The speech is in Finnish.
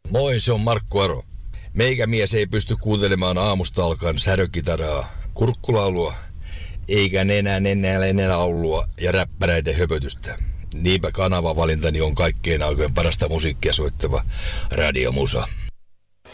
Moi, se on Markku Aro. Meikämies ei pysty kuuntelemaan aamusta alkaen särökitaraa, kurkkulaulua, eikä nenä laulua ja räppäreiden höpötystä. Niinpä kanavavalintani on kaikkein aikojen parasta musiikkia soittava radiomusa.